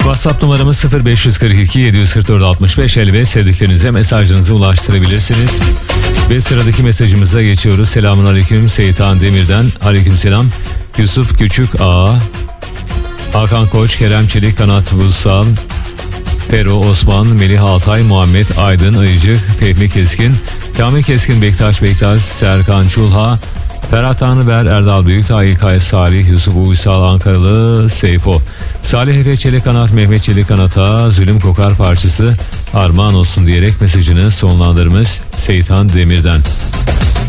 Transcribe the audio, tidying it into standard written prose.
WhatsApp numaramız 0542 744 65 50 ve sevdiklerinize mesajlarınızı ulaştırabilirsiniz. Ve sıradaki mesajımıza geçiyoruz. Selamünaleyküm Seyitan Demir'den. Aleykümselam. Yusuf Küçük Ağa, Hakan Koç, Kerem Çelik, Kanat Vussal, Fero Osman, Melih Altay, Muhammed Aydın Ayıcık, Fehmi Keskin, Kamil Keskin, Bektaş Bektaş, Serkan Çulha, Ferhat Tanrıber, Erdal Büyükdağ, İlkay Salih, Yusuf Uysal, Ankaralı Seyfo, Salih Efe Çelik Kanat, Mehmet Çelik Kanat'a Zulüm Kokar parçası armağan olsun diyerek mesajını sonlandırmış Seyitan Demir'den.